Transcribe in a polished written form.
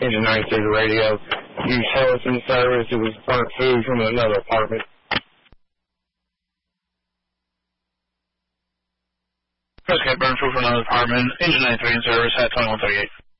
Engine 93 to radio. Use Harrison service. It was burnt food from another apartment. Okay, burnt food from another apartment. Engine 93 in service at 2138.